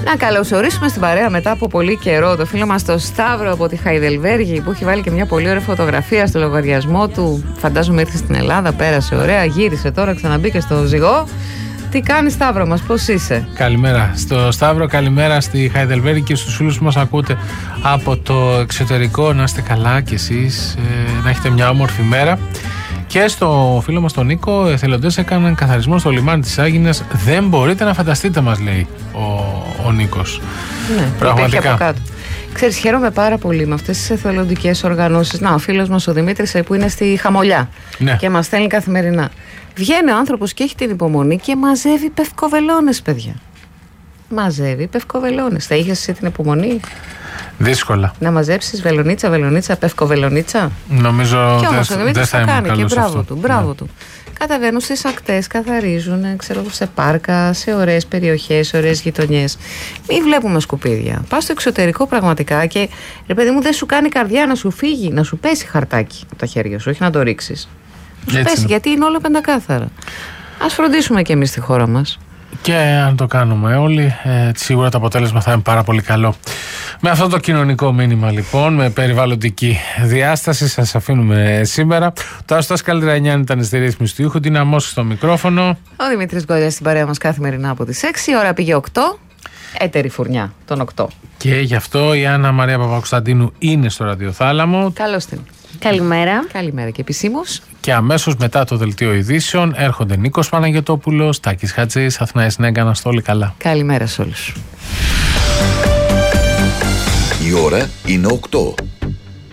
Να καλωσορίσουμε στην παρέα μετά από πολύ καιρό το φίλο μας τον Σταύρο από τη Χαϊδελβέργη, που έχει βάλει και μια πολύ ωραία φωτογραφία στο λογαριασμό του. Φαντάζομαι ήρθε στην Ελλάδα, πέρασε ωραία, γύρισε τώρα, ξαναμπήκε στο ζυγό. Τι κάνει, Σταύρο μας, πώς είσαι? Καλημέρα στο Σταύρο, καλημέρα στη Χαϊδελβέργη και στους φίλους που μας ακούτε από το εξωτερικό. Να είστε καλά κι εσείς, να έχετε μια όμορφη μέρα. Και στο φίλο μας τον Νίκο, εθελοντές έκαναν καθαρισμό στο λιμάνι της Άγινας. Δεν μπορείτε να φανταστείτε, μας λέει ο Νίκος. Ναι, πραγματικά. Από κάτω. Ξέρεις, χαίρομαι πάρα πολύ με αυτές τις εθελοντικές οργανώσεις. Να, ο φίλος μας ο Δημήτρης που είναι στη Χαμολιά, ναι, και μας στέλνει καθημερινά. Βγαίνει ο άνθρωπος και έχει την υπομονή και μαζεύει πευκοβελώνες, παιδιά. Μαζεύει πευκοβελώνες. Θα είχες εσύ την υπομονή? Δύσκολα. Να μαζέψεις βελονίτσα, πευκοβελονίτσα. Νομίζω και όμως ο Δημήτρης θα κάνει και μπράβο του. Ναι. Καταβαίνουν στις ακτές, καθαρίζουν, ξέρω, σε πάρκα, σε ωραίες περιοχές, σε ωραίες γειτονιές. Μην βλέπουμε σκουπίδια. Πας στο εξωτερικό πραγματικά και ρε παιδί μου, δεν σου κάνει καρδιά να σου φύγει, να σου πέσει χαρτάκι από τα χέρια σου, όχι να το ρίξεις. Να σου πέσει, γιατί είναι όλα πεντακάθαρα. Ας φροντίσουμε και εμείς στη χώρα μας. Και αν το κάνουμε όλοι, σίγουρα το αποτέλεσμα θα είναι πάρα πολύ καλό. Με αυτό το κοινωνικό μήνυμα, λοιπόν, με περιβαλλοντική διάσταση, σας αφήνουμε σήμερα. Το Άστος Καλλιρανιάν ήταν στη ρύθμιση του ήχου, την Αμόσου στο μικρόφωνο. Ο Δημήτρης Γκόλιας στην παρέα μας καθημερινά από τις 6, η ώρα πήγε 8. Έτερη φουρνιά των 8. Και γι' αυτό η Άννα Μαρία Παπακοσταντίνου είναι στο ραδιοθάλαμο. Καλώς την. Καλημέρα. Καλημέρα και επισήμως. Και αμέσως μετά το δελτίο ειδήσεων έρχονται Νίκος Παναγιωτόπουλος, Τάκης Χατζής, Αθηνάης Νέγκανας, όλοι καλά. Καλημέρα σε όλους. Η ώρα είναι 8.